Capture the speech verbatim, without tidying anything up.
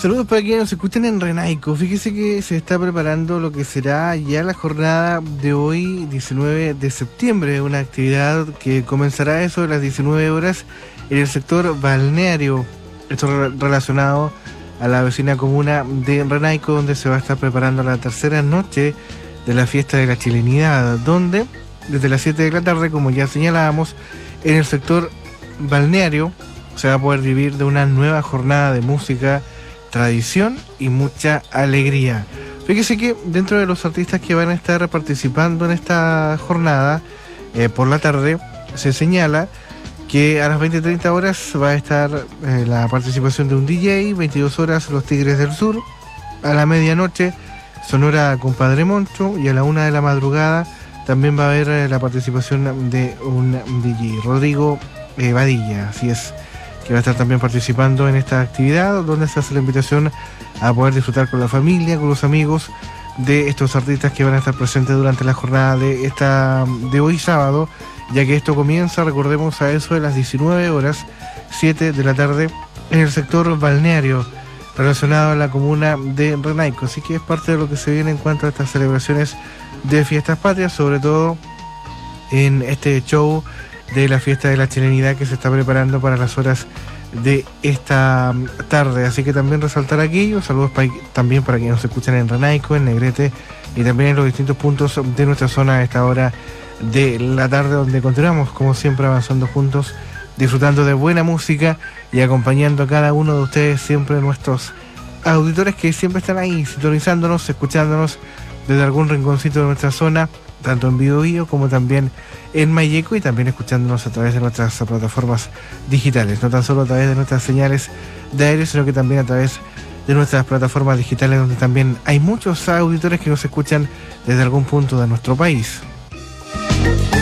Saludos para quienes nos escuchan en Renaico. Fíjese que se está preparando lo que será ya la jornada de hoy, diecinueve de septiembre, una actividad que comenzará a eso de las diecinueve horas en el sector balneario. Esto re- relacionado a la vecina comuna de Renaico, donde se va a estar preparando la tercera noche de la fiesta de la chilenidad, donde desde las siete de la tarde, como ya señalábamos, en el sector balneario se va a poder vivir de una nueva jornada de música, tradición y mucha alegría. Fíjese que dentro de los artistas que van a estar participando en esta jornada eh, por la tarde, se señala que a las veinte treinta horas va a estar eh, la participación de un D J, veintidós horas Los Tigres del Sur, a la medianoche Sonora Compadre Moncho, y a la una de la madrugada también va a haber eh, la participación de un D J, Rodrigo eh, Badilla, así es, que va a estar también participando en esta actividad, donde se hace la invitación a poder disfrutar con la familia, con los amigos de estos artistas que van a estar presentes durante la jornada de esta de hoy sábado, ya que esto comienza, recordemos, a eso de las diecinueve horas, siete de la tarde, en el sector balneario relacionado a la comuna de Renaico. Así que es parte de lo que se viene en cuanto a estas celebraciones de fiestas patrias, sobre todo en este show de la fiesta de la chilenidad que se está preparando para las horas de esta tarde. Así que también resaltar aquello. Saludos pa- también para quienes nos escuchan en Renaico, en Negrete y también en los distintos puntos de nuestra zona a esta hora de la tarde, donde continuamos como siempre avanzando juntos, disfrutando de buena música y acompañando a cada uno de ustedes, siempre nuestros auditores que siempre están ahí sintonizándonos, escuchándonos desde algún rinconcito de nuestra zona, tanto en Biobío como también en Mayeco, y también escuchándonos a través de nuestras plataformas digitales, no tan solo a través de nuestras señales de aire, sino que también a través de nuestras plataformas digitales, donde también hay muchos auditores que nos escuchan desde algún punto de nuestro país.